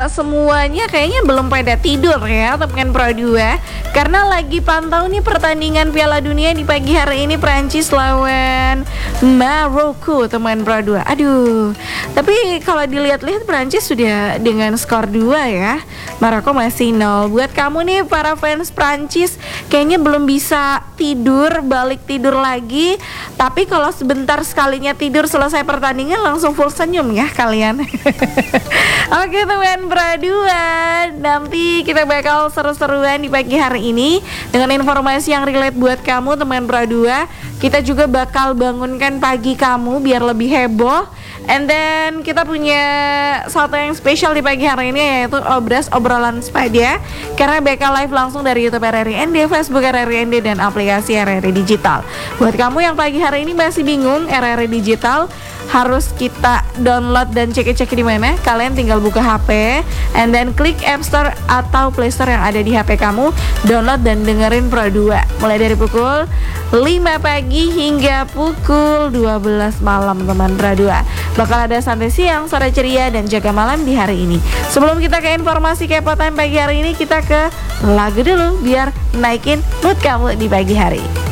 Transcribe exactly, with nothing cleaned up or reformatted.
semuanya kayaknya belum pada tidur ya teman Pro dua, karena lagi pantau nih pertandingan Piala Dunia di pagi hari ini, Prancis lawan Maroko teman Pro dua. Aduh, tapi kalau dilihat-lihat Prancis sudah dengan skor dua ya, Maroko masih nol. Buat kamu nih para fans Prancis kayaknya belum bisa tidur, balik tidur lagi. Tapi kalau sebentar sekalinya tidur selesai pertandingan langsung full senyum ya kalian. Oke teman Pro dua, nanti kita bakal seru-seruan di pagi hari ini dengan informasi yang relate buat kamu teman Pro dua. Kita juga bakal bangunkan pagi kamu biar lebih heboh. And then kita punya satu yang spesial di pagi hari ini, yaitu Obras Obrolan Sepeda, karena bakal live langsung dari YouTube R R I N D, Facebook R R I N D, dan aplikasi R R I Digital. Buat kamu yang pagi hari ini masih bingung R R I Digital harus kita download dan cek-cek di mana, kalian tinggal buka H P and then klik App Store atau Play Store yang ada di H P kamu, download dan dengerin Pro dua mulai dari pukul lima pagi hingga pukul dua belas malam teman Pro dua. Bakal ada santai siang, sore ceria, dan jaga malam di hari ini. Sebelum kita ke informasi kepo time pagi hari ini, kita ke lagu dulu biar naikin mood kamu di pagi hari.